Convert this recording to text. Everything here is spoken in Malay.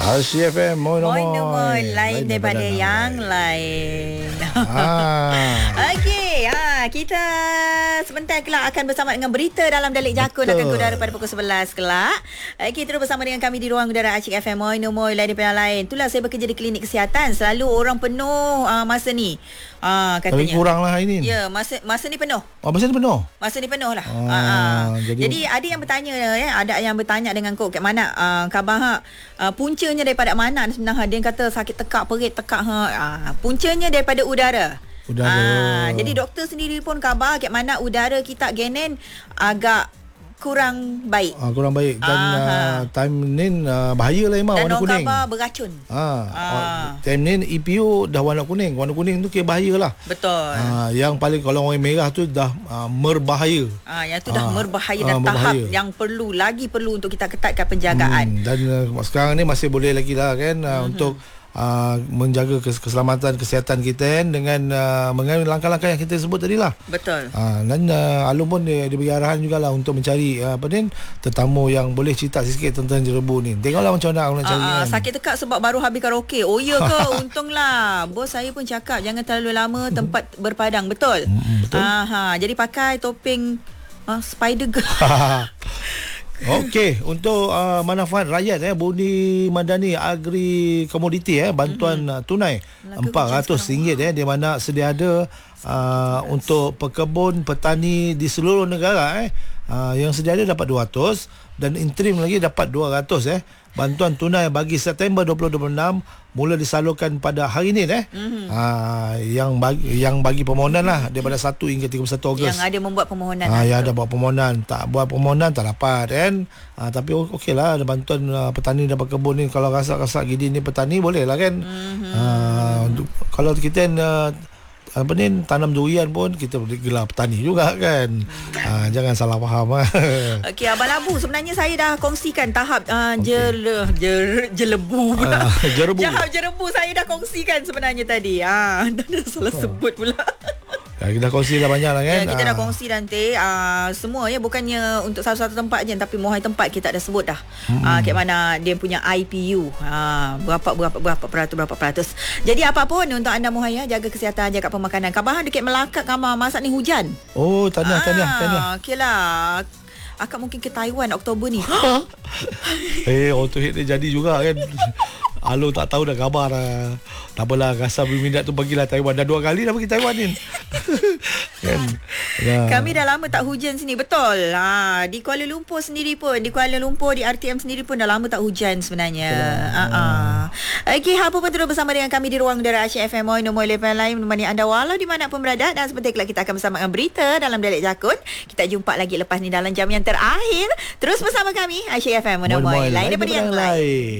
Asyik FM, moi lain daripada yang lain. Okey, kita sebentar kelak akan bersama dengan berita dalam Delik Jakun. Akan ke udara pada pukul 11 kelak. Okey, terus bersama dengan kami di ruang udara Asyik FM, moi lain daripada yang lain. Itulah saya bekerja di klinik kesihatan, selalu orang penuh masa ni. Katanya. Tapi kurang lah ini. Ya, masa ni penuh. Masa ni penuh? Masa ni penuh lah. Jadi ada yang bertanya, ada yang bertanya dengan kok, kat mana khabar puncanya daripada mana sebenarnya. Dia kata sakit tekak, perit tekak. Puncanya daripada udara. Jadi doktor sendiri pun khabar kat mana udara kita genen agak kurang baik. Kurang baik. Dan time ni bahaya lah memang, warna kuning. Dan orang khabar beracun. Time ni EPO dah warna kuning. Warna kuning tu kira bahaya lah. Betul. Yang paling kalau orang merah tu dah merbahaya. Yang tu dah merbahaya dan tahap yang lagi perlu untuk kita ketatkan penjagaan. Dan sekarang ni masih boleh lagi lah kan, untuk menjaga keselamatan kesihatan kita kan, dengan mengambil langkah-langkah yang kita sebut tadi lah. Betul. Dan Alun pun dia bagi arahan jugalah untuk mencari tetamu yang boleh cerita sikit tentang jerebu ni. Tengoklah macam mana nak cari kan. Sakit tekak sebab baru habis karaoke. Oh ya ke? Untunglah bos saya pun cakap jangan terlalu lama tempat berpadang. Betul. Betul. Jadi pakai topeng spider girl. Okey, untuk manfaat rakyat Budi Madani Agri Komoditi bantuan tunai RM400 di mana sedia ada untuk pekebun petani di seluruh negara. Yang sedia ada dapat 200 dan interim lagi dapat 200 bantuan tunai bagi September 2026 mula disalurkan pada hari ini yang bagi permohonan lah daripada 1 hingga 31 Ogos. Yang ada membuat permohonan. Yang ada buat permohonan, tak buat permohonan tak dapat kan. Tapi okeylah, ada bantuan petani dan pekebun ni. Kalau rasa gini ni petani boleh lah kan. Kalau kita tanam durian pun kita boleh gelar petani juga kan. Jangan salah faham. Okey, Abang Labu, sebenarnya saya dah kongsikan tahap jelebu pula. Jerebu saya dah kongsikan sebenarnya tadi. Dah salah sebut pula. Kita kongsi dah banyak lah kan. Kita dah kongsi nanti semua bukannya untuk satu-satu tempat je, tapi mohon tempat kita dah sebut dah. Kat mana dia punya IPU, berapa peratus. Jadi apapun untuk anda mohon jaga kesihatan, jaga pemakanan. Kabar dekat Melaka, kabar masa ni hujan. Oh, tahniah. Okeylah. Akak mungkin ke Taiwan Oktober ni. Auto hit dia jadi juga kan. Alun tak tahu dah khabar lah. Tak apalah, rasa berminat tu pergilah Taiwan. Dah 2 kali dah pergi Taiwan ni. Kan? Kami dah lama tak hujan sini. Betul. Di Kuala Lumpur sendiri pun, di RTM sendiri pun dah lama tak hujan sebenarnya. Okey, apa pun terus bersama dengan kami di ruang udara Asyik FM, nombor telefon lain menemani anda walau di mana pun berada. Dan sebentar kelak kita akan bersama dengan berita dalam Delik Jakun. Kita jumpa lagi lepas ni dalam jam yang terakhir. Terus bersama kami Asyik FM, nombor lain daripada yang lain.